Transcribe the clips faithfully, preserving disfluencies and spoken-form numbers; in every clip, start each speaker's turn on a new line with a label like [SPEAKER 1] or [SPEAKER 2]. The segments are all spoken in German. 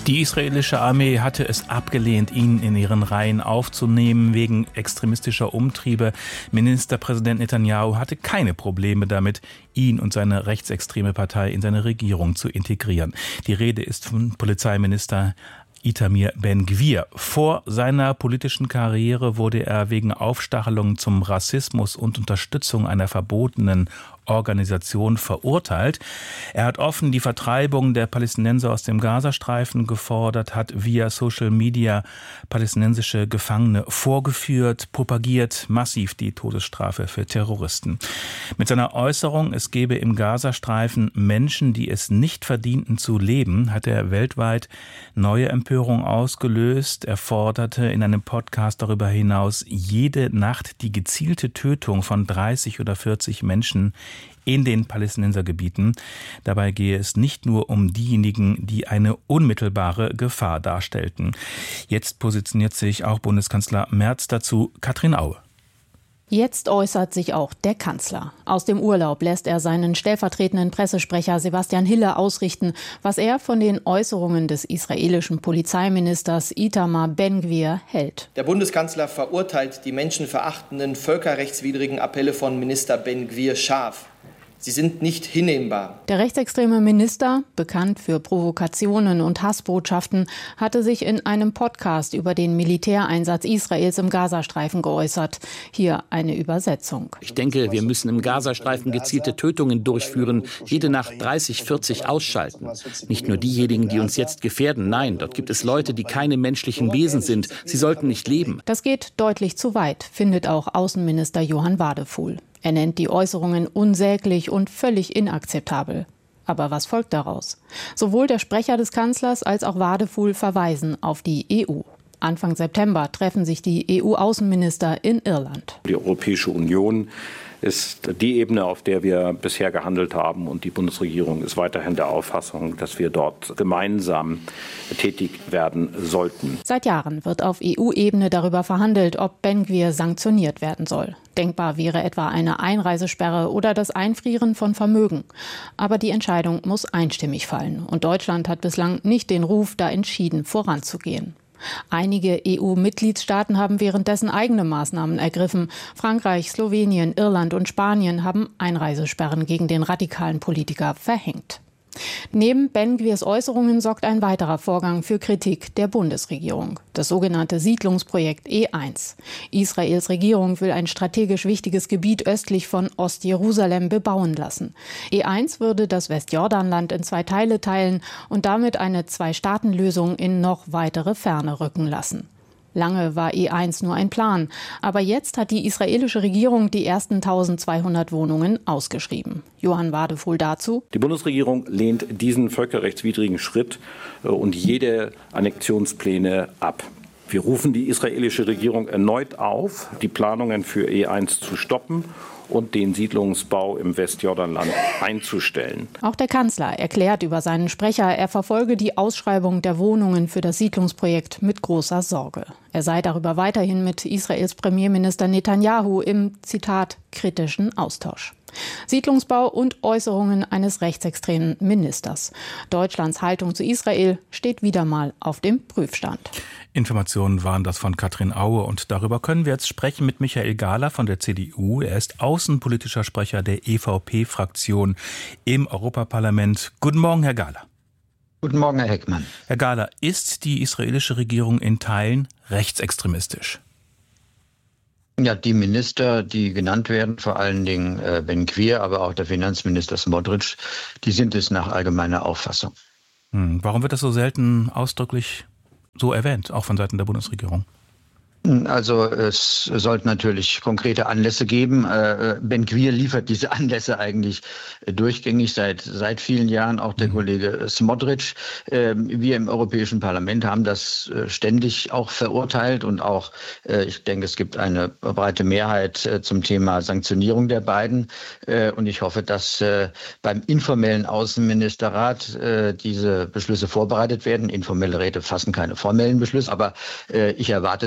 [SPEAKER 1] Die israelische Armee hatte es abgelehnt, ihn in ihren Reihen aufzunehmen wegen extremistischer Umtriebe. Ministerpräsident Netanyahu hatte keine Probleme damit, ihn und seine rechtsextreme Partei in seine Regierung zu integrieren. Die Rede ist von Polizeiminister Itamar Ben-Gvir. Vor seiner politischen Karriere wurde er wegen Aufstachelung zum Rassismus und Unterstützung einer verbotenen Organisation verurteilt. Er hat offen die Vertreibung der Palästinenser aus dem Gazastreifen gefordert, hat via Social Media palästinensische Gefangene vorgeführt, propagiert massiv die Todesstrafe für Terroristen. Mit seiner Äußerung, es gebe im Gazastreifen Menschen, die es nicht verdienten zu leben, hat er weltweit neue Empörung ausgelöst. Er forderte in einem Podcast darüber hinaus jede Nacht die gezielte Tötung von dreißig oder vierzig Menschen in den Palästinensergebieten. Dabei gehe es nicht nur um diejenigen, die eine unmittelbare Gefahr darstellten. Jetzt positioniert sich auch Bundeskanzler Merz dazu. Katrin Aue.
[SPEAKER 2] Jetzt äußert sich auch der Kanzler. Aus dem Urlaub lässt er seinen stellvertretenden Pressesprecher Sebastian Hille ausrichten, was er von den Äußerungen des israelischen Polizeiministers Itamar Ben-Gvir hält.
[SPEAKER 3] Der Bundeskanzler verurteilt die menschenverachtenden, völkerrechtswidrigen Appelle von Minister Ben-Gvir scharf. Sie sind nicht hinnehmbar.
[SPEAKER 2] Der rechtsextreme Minister, bekannt für Provokationen und Hassbotschaften, hatte sich in einem Podcast über den Militäreinsatz Israels im Gazastreifen geäußert. Hier eine Übersetzung.
[SPEAKER 4] Ich denke, wir müssen im Gazastreifen gezielte Tötungen durchführen, jede Nacht dreißig, vierzig ausschalten. Nicht nur diejenigen, die uns jetzt gefährden. Nein, dort gibt es Leute, die keine menschlichen Wesen sind. Sie sollten nicht leben.
[SPEAKER 2] Das geht deutlich zu weit, findet auch Außenminister Johann Wadefuhl. Er nennt die Äußerungen unsäglich und völlig inakzeptabel. Aber was folgt daraus? Sowohl der Sprecher des Kanzlers als auch Wadefuhl verweisen auf die E U. Anfang September treffen sich die E U-Außenminister in Irland.
[SPEAKER 5] Die Europäische Union ist die Ebene, auf der wir bisher gehandelt haben. Und die Bundesregierung ist weiterhin der Auffassung, dass wir dort gemeinsam tätig werden sollten.
[SPEAKER 2] Seit Jahren wird auf E U-Ebene darüber verhandelt, ob Ben-Gvir sanktioniert werden soll. Denkbar wäre etwa eine Einreisesperre oder das Einfrieren von Vermögen. Aber die Entscheidung muss einstimmig fallen. Und Deutschland hat bislang nicht den Ruf, da entschieden voranzugehen. Einige E U-Mitgliedstaaten haben währenddessen eigene Maßnahmen ergriffen. Frankreich, Slowenien, Irland und Spanien haben Einreisesperren gegen den radikalen Politiker verhängt. Neben Ben-Gvirs Äußerungen sorgt ein weiterer Vorgang für Kritik der Bundesregierung. Das sogenannte Siedlungsprojekt E eins. Israels Regierung will ein strategisch wichtiges Gebiet östlich von Ostjerusalem bebauen lassen. E eins würde das Westjordanland in zwei Teile teilen und damit eine Zwei-Staaten-Lösung in noch weitere Ferne rücken lassen. Lange war E eins nur ein Plan, aber jetzt hat die israelische Regierung die ersten eintausendzweihundert Wohnungen ausgeschrieben. Johann Wadefuhl dazu.
[SPEAKER 5] Die Bundesregierung lehnt diesen völkerrechtswidrigen Schritt und jede Annexionspläne ab. Wir rufen die israelische Regierung erneut auf, die Planungen für E eins zu stoppen und den Siedlungsbau im Westjordanland einzustellen.
[SPEAKER 2] Auch der Kanzler erklärt über seinen Sprecher, er verfolge die Ausschreibung der Wohnungen für das Siedlungsprojekt mit großer Sorge. Er sei darüber weiterhin mit Israels Premierminister Netanyahu im, Zitat, kritischen Austausch. Siedlungsbau und Äußerungen eines rechtsextremen Ministers. Deutschlands Haltung zu Israel steht wieder mal auf dem Prüfstand.
[SPEAKER 1] Informationen waren das von Katrin Aue und darüber können wir jetzt sprechen mit Michael Gahler von der C D U. Er ist außenpolitischer Sprecher der E V P-Fraktion im Europaparlament. Guten Morgen, Herr Gahler.
[SPEAKER 6] Guten Morgen, Herr Heckmann.
[SPEAKER 1] Herr Gahler, ist die israelische Regierung in Teilen rechtsextremistisch?
[SPEAKER 6] Ja, die Minister, die genannt werden, vor allen Dingen äh, Ben-Gvir, aber auch der Finanzminister Smotrich, die sind es nach allgemeiner Auffassung.
[SPEAKER 1] Hm, warum wird das so selten ausdrücklich so erwähnt, auch von Seiten der Bundesregierung?
[SPEAKER 6] Also es sollte natürlich konkrete Anlässe geben. Ben-Gvir liefert diese Anlässe eigentlich durchgängig seit seit vielen Jahren. Auch der Kollege Smotrich. Wir im Europäischen Parlament haben das ständig auch verurteilt und auch, ich denke, es gibt eine breite Mehrheit zum Thema Sanktionierung der beiden. Und ich hoffe, dass beim informellen Außenministerrat diese Beschlüsse vorbereitet werden. Informelle Räte fassen keine formellen Beschlüsse, aber ich erwarte dann auch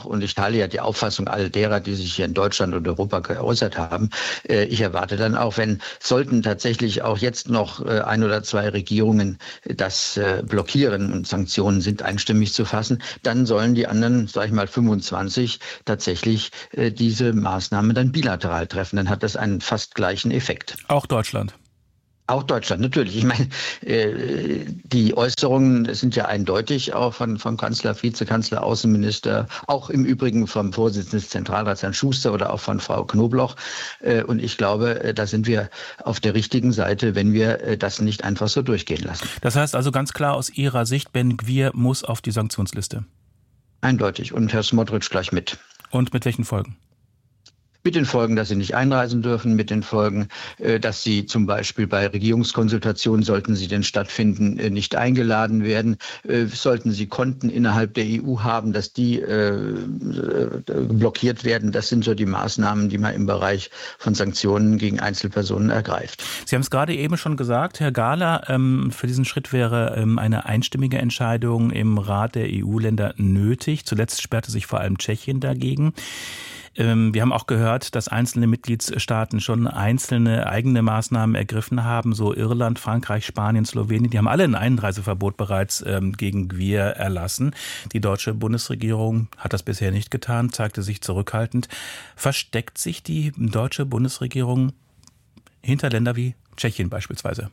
[SPEAKER 6] auch, und ich teile ja die Auffassung all derer, die sich hier in Deutschland und Europa geäußert haben, äh, ich erwarte dann auch, wenn sollten tatsächlich auch jetzt noch äh, ein oder zwei Regierungen das äh, blockieren und Sanktionen sind einstimmig zu fassen, dann sollen die anderen, sage ich mal, fünfundzwanzig tatsächlich äh, diese Maßnahmen dann bilateral treffen. Dann hat das einen fast gleichen Effekt.
[SPEAKER 1] Auch Deutschland.
[SPEAKER 6] Auch Deutschland, natürlich. Ich meine, äh, die Äußerungen sind ja eindeutig auch von, vom Kanzler, Vizekanzler, Außenminister, auch im Übrigen vom Vorsitzenden des Zentralrats, Herrn Schuster, oder auch von Frau Knobloch. Äh, und ich glaube, äh, da sind wir auf der richtigen Seite, wenn wir äh, das nicht einfach so durchgehen lassen.
[SPEAKER 1] Das heißt also ganz klar aus Ihrer Sicht, Ben-Gvir muss auf die Sanktionsliste.
[SPEAKER 6] Eindeutig. Und Herr Smotrich gleich mit.
[SPEAKER 1] Und mit welchen Folgen?
[SPEAKER 6] Mit den Folgen, dass sie nicht einreisen dürfen, mit den Folgen, dass sie zum Beispiel bei Regierungskonsultationen, sollten sie denn stattfinden, nicht eingeladen werden, sollten sie Konten innerhalb der E U haben, dass die blockiert werden. Das sind so die Maßnahmen, die man im Bereich von Sanktionen gegen Einzelpersonen ergreift.
[SPEAKER 1] Sie haben es gerade eben schon gesagt, Herr Gahler, für diesen Schritt wäre eine einstimmige Entscheidung im Rat der E U-Länder nötig. Zuletzt sperrte sich vor allem Tschechien dagegen. Wir haben auch gehört, dass einzelne Mitgliedstaaten schon einzelne eigene Maßnahmen ergriffen haben, so Irland, Frankreich, Spanien, Slowenien. Die haben alle ein Einreiseverbot bereits gegen Gvir erlassen. Die deutsche Bundesregierung hat das bisher nicht getan, zeigte sich zurückhaltend. Versteckt sich die deutsche Bundesregierung hinter Länder wie Tschechien beispielsweise?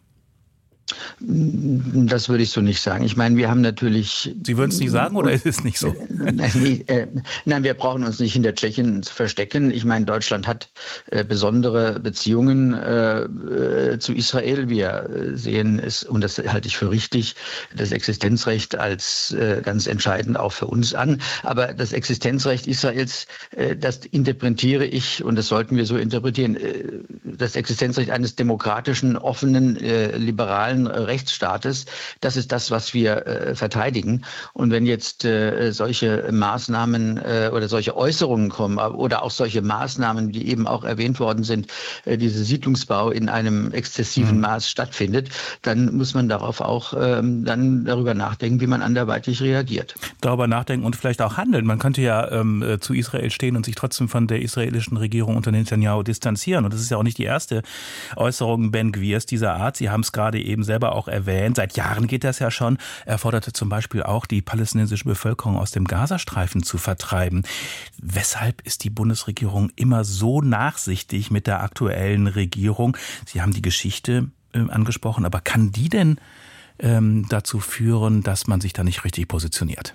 [SPEAKER 6] Das würde ich so nicht sagen. Ich meine, wir haben natürlich...
[SPEAKER 1] Sie würden es nicht sagen oder ist es nicht so?
[SPEAKER 6] Nein, äh, nein, wir brauchen uns nicht hinter Tschechien zu verstecken. Ich meine, Deutschland hat äh, besondere Beziehungen äh, zu Israel. Wir sehen es, und das halte ich für richtig, das Existenzrecht als äh, ganz entscheidend auch für uns an. Aber das Existenzrecht Israels, äh, das interpretiere ich, und das sollten wir so interpretieren, äh, das Existenzrecht eines demokratischen, offenen, äh, liberalen Rechtsstaates, das ist das, was wir äh, verteidigen. Und wenn jetzt äh, solche Maßnahmen äh, oder solche Äußerungen kommen oder auch solche Maßnahmen, die eben auch erwähnt worden sind, äh, dieser Siedlungsbau in einem exzessiven mhm. Maß stattfindet, dann muss man darauf auch ähm, dann darüber nachdenken, wie man anderweitig reagiert.
[SPEAKER 1] Darüber nachdenken und vielleicht auch handeln. Man könnte ja ähm, zu Israel stehen und sich trotzdem von der israelischen Regierung unter Netanyahu distanzieren. Und das ist ja auch nicht die erste Äußerung Ben-Gvirs dieser Art. Sie haben es gerade eben selber auch erwähnt. Seit Jahren geht das ja schon. Er forderte zum Beispiel auch, die palästinensische Bevölkerung aus dem Gazastreifen zu vertreiben. Weshalb ist die Bundesregierung immer so nachsichtig mit der aktuellen Regierung? Sie haben die Geschichte äh, angesprochen, aber kann die denn ähm, dazu führen, dass man sich da nicht richtig positioniert?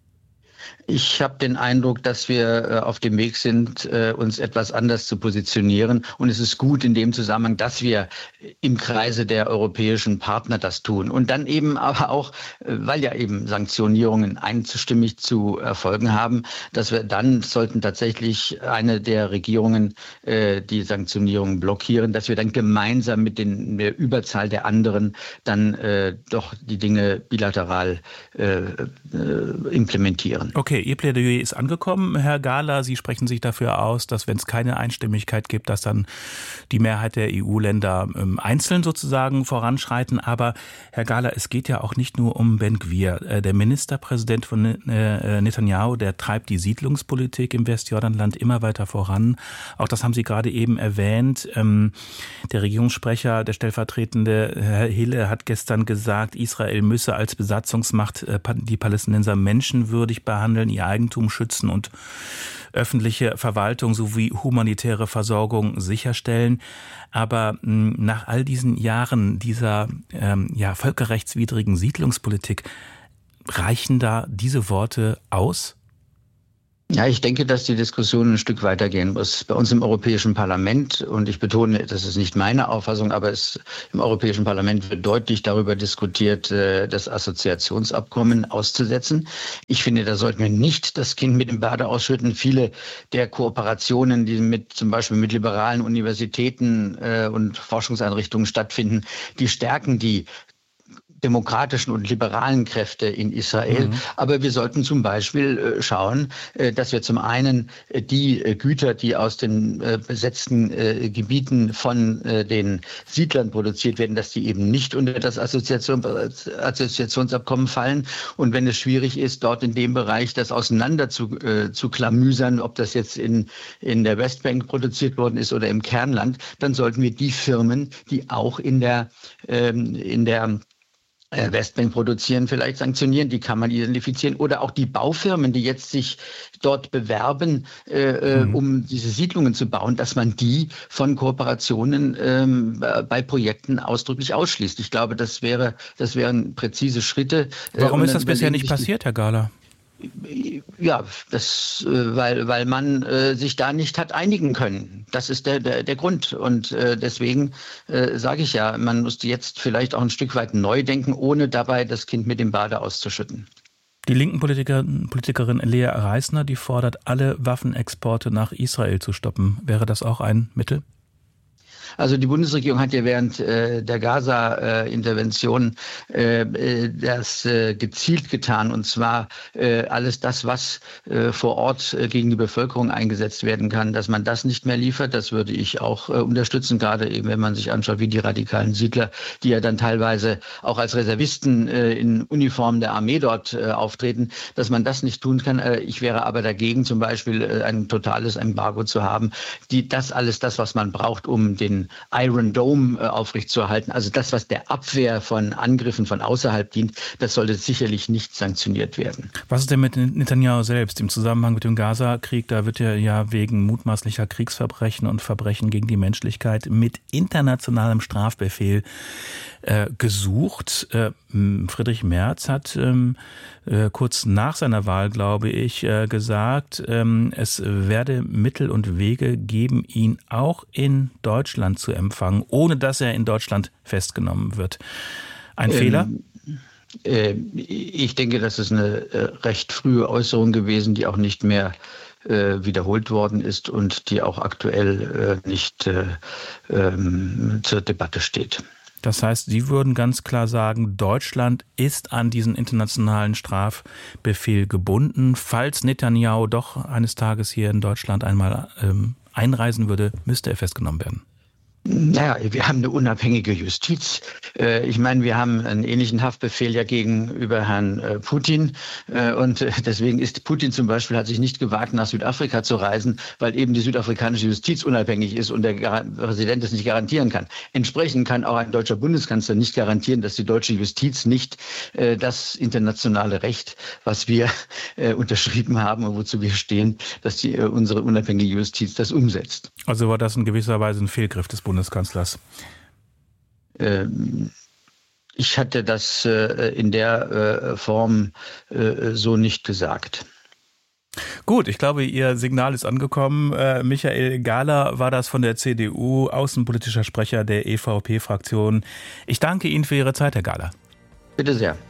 [SPEAKER 6] Ich habe den Eindruck, dass wir auf dem Weg sind, uns etwas anders zu positionieren. Und es ist gut in dem Zusammenhang, dass wir im Kreise der europäischen Partner das tun. Und dann eben aber auch, weil ja eben Sanktionierungen einstimmig zu erfolgen haben, dass wir dann, sollten tatsächlich eine der Regierungen die Sanktionierungen blockieren, dass wir dann gemeinsam mit den, der Überzahl der anderen dann äh, doch die Dinge bilateral äh, implementieren.
[SPEAKER 1] Okay, Ihr Plädoyer ist angekommen, Herr Gahler. Sie sprechen sich dafür aus, dass, wenn es keine Einstimmigkeit gibt, dass dann die Mehrheit der E U-Länder ähm, einzeln sozusagen voranschreiten. Aber, Herr Gahler, es geht ja auch nicht nur um Ben-Gvir. Äh, der Ministerpräsident von äh, Netanyahu, der treibt die Siedlungspolitik im Westjordanland immer weiter voran. Auch das haben Sie gerade eben erwähnt. Ähm, der Regierungssprecher, der stellvertretende Herr Hille, hat gestern gesagt, Israel müsse als Besatzungsmacht äh, die Palästinenser menschenwürdig behandeln, ihr Eigentum schützen und öffentliche Verwaltung sowie humanitäre Versorgung sicherstellen. Aber mh, nach all diesen Jahren dieser ähm, ja, völkerrechtswidrigen Siedlungspolitik, reichen da diese Worte aus?
[SPEAKER 6] Ja, ich denke, dass die Diskussion ein Stück weitergehen muss. Bei uns im Europäischen Parlament, und ich betone, das ist nicht meine Auffassung, aber es, im Europäischen Parlament wird deutlich darüber diskutiert, das Assoziationsabkommen auszusetzen. Ich finde, da sollten wir nicht das Kind mit dem Bade ausschütten. Viele der Kooperationen, die mit zum Beispiel mit liberalen Universitäten und Forschungseinrichtungen stattfinden, die stärken die demokratischen und liberalen Kräfte in Israel. Mhm. Aber wir sollten zum Beispiel schauen, dass wir zum einen die Güter, die aus den besetzten Gebieten von den Siedlern produziert werden, dass die eben nicht unter das Assoziation, Assoziationsabkommen fallen. Und wenn es schwierig ist, dort in dem Bereich das auseinander zu, äh, zu klamüsern, ob das jetzt in, in der Westbank produziert worden ist oder im Kernland, dann sollten wir die Firmen, die auch in der, ähm, in der Westbank produzieren, vielleicht sanktionieren, die kann man identifizieren. Oder auch die Baufirmen, die jetzt sich dort bewerben, äh, mhm. um diese Siedlungen zu bauen, dass man die von Kooperationen ähm, bei Projekten ausdrücklich ausschließt. Ich glaube, das wäre, das wären präzise Schritte.
[SPEAKER 1] Warum ist das bisher nicht passiert, Herr Gahler?
[SPEAKER 6] Ja, das, weil, weil man äh, sich da nicht hat einigen können. Das ist der, der, der Grund. Und äh, deswegen äh, sage ich ja, man muss jetzt vielleicht auch ein Stück weit neu denken, ohne dabei das Kind mit dem Bade auszuschütten.
[SPEAKER 1] Die linken Politikerin, Politikerin Lea Reisner, die fordert, alle Waffenexporte nach Israel zu stoppen. Wäre das auch ein Mittel?
[SPEAKER 6] Also die Bundesregierung hat ja während äh, der Gaza-Intervention äh, äh, das äh, gezielt getan, und zwar äh, alles das, was äh, vor Ort äh, gegen die Bevölkerung eingesetzt werden kann, dass man das nicht mehr liefert. Das würde ich auch äh, unterstützen, gerade eben, wenn man sich anschaut, wie die radikalen Siedler, die ja dann teilweise auch als Reservisten äh, in Uniform der Armee dort äh, auftreten, dass man das nicht tun kann. Äh, ich wäre aber dagegen, zum Beispiel äh, ein totales Embargo zu haben. Die, das alles, das, was man braucht, um den Iron Dome äh, aufrechtzuerhalten, also das, was der Abwehr von Angriffen von außerhalb dient, das sollte sicherlich nicht sanktioniert werden.
[SPEAKER 1] Was ist denn mit Netanyahu selbst im Zusammenhang mit dem Gaza-Krieg? Da wird er ja wegen mutmaßlicher Kriegsverbrechen und Verbrechen gegen die Menschlichkeit mit internationalem Strafbefehl äh, gesucht. Äh, Friedrich Merz hat ähm, äh, kurz nach seiner Wahl, glaube ich, äh, gesagt, ähm, es werde Mittel und Wege geben, ihn auch in Deutschland zu empfangen, ohne dass er in Deutschland festgenommen wird. Ein ähm, Fehler?
[SPEAKER 6] Äh, ich denke, das ist eine äh, recht frühe Äußerung gewesen, die auch nicht mehr äh, wiederholt worden ist und die auch aktuell äh, nicht äh, ähm, zur Debatte steht.
[SPEAKER 1] Das heißt, Sie würden ganz klar sagen, Deutschland ist an diesen internationalen Strafbefehl gebunden. Falls Netanyahu doch eines Tages hier in Deutschland einmal ähm, einreisen würde, müsste er festgenommen werden.
[SPEAKER 6] Naja, wir haben eine unabhängige Justiz. Ich meine, wir haben einen ähnlichen Haftbefehl ja gegenüber Herrn Putin. Und deswegen ist Putin zum Beispiel, hat sich nicht gewagt, nach Südafrika zu reisen, weil eben die südafrikanische Justiz unabhängig ist und der Präsident es nicht garantieren kann. Entsprechend kann auch ein deutscher Bundeskanzler nicht garantieren, dass die deutsche Justiz nicht das internationale Recht, was wir unterschrieben haben und wozu wir stehen, dass die, unsere unabhängige Justiz das umsetzt.
[SPEAKER 1] Also war das in gewisser Weise ein Fehlgriff des Bundeskanzlers?
[SPEAKER 6] Ich hatte das in der Form so nicht gesagt.
[SPEAKER 1] Gut, ich glaube, Ihr Signal ist angekommen. Michael Gahler war das von der C D U, außenpolitischer Sprecher der E V P-Fraktion. Ich danke Ihnen für Ihre Zeit, Herr Gahler.
[SPEAKER 6] Bitte sehr.